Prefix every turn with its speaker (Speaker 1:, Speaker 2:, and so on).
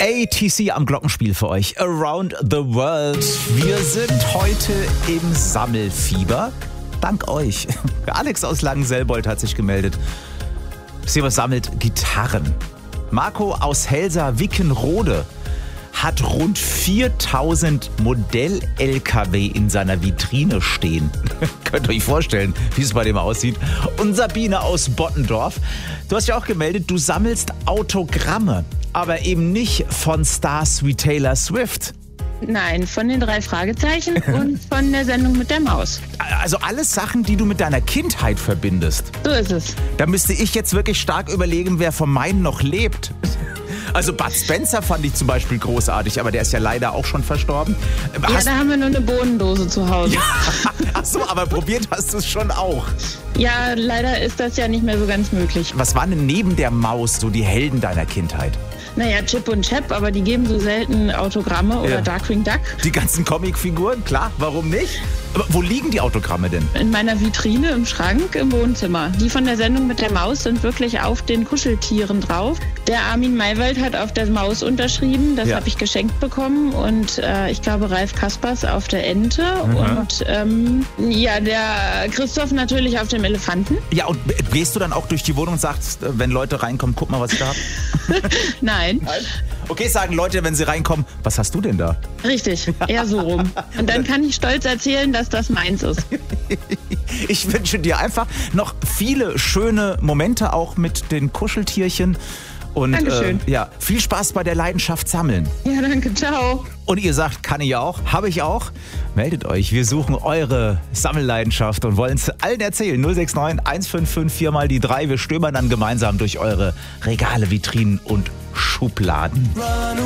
Speaker 1: ATC am Glockenspiel für euch. Around the World. Wir sind heute im Sammelfieber. Dank euch. Alex aus Langenselbold hat sich gemeldet. Sie sammelt Gitarren. Marco aus Helsa-Wickenrode hat rund 4000 Modell-LKW in seiner Vitrine stehen. Könnt ihr euch vorstellen, wie es bei dem aussieht. Und Sabine aus Bottendorf, du hast ja auch gemeldet, du sammelst Autogramme, aber eben nicht von Stars wie Taylor Swift.
Speaker 2: Nein, von den 3 Fragezeichen und von der Sendung mit der Maus.
Speaker 1: Also alles Sachen, die du mit deiner Kindheit verbindest.
Speaker 2: So ist es.
Speaker 1: Da müsste ich jetzt wirklich stark überlegen, wer von meinen noch lebt. Also Bud Spencer fand ich zum Beispiel großartig, aber der ist ja leider auch schon verstorben.
Speaker 2: Ja, da haben wir nur eine Bohnendose zu Hause.
Speaker 1: Ja, ach so, aber probiert hast du es schon auch.
Speaker 2: Ja, leider ist das ja nicht mehr so ganz möglich.
Speaker 1: Was waren denn neben der Maus so die Helden deiner Kindheit?
Speaker 2: Naja, Chip und Chap, aber die geben so selten Autogramme oder Darkwing Duck.
Speaker 1: Die ganzen Comicfiguren, klar, warum nicht? Aber wo liegen die Autogramme denn?
Speaker 2: In meiner Vitrine im Schrank im Wohnzimmer. Die von der Sendung mit der Maus sind wirklich auf den Kuscheltieren drauf. Der Armin Maywald hat auf der Maus unterschrieben, das habe ich geschenkt bekommen. Und ich glaube Ralf Kaspers auf der Ente. Und der Christoph natürlich auf dem Elefanten.
Speaker 1: Ja, und gehst du dann auch durch die Wohnung und sagst, wenn Leute reinkommen, guck mal, was ich da habe?
Speaker 2: Nein.
Speaker 1: Okay, sagen Leute, wenn sie reinkommen, was hast du denn da?
Speaker 2: Richtig, eher so rum. Und dann kann ich stolz erzählen, dass das meins ist.
Speaker 1: Ich wünsche dir einfach noch viele schöne Momente auch mit den Kuscheltierchen. Und viel Spaß bei der Leidenschaft sammeln.
Speaker 2: Ja, danke, ciao.
Speaker 1: Und ihr sagt, kann ich auch, habe ich auch. Meldet euch, wir suchen eure Sammelleidenschaft und wollen es allen erzählen. 069 155 4 mal die 3. Wir stöbern dann gemeinsam durch eure Regale, Vitrinen und Schubladen.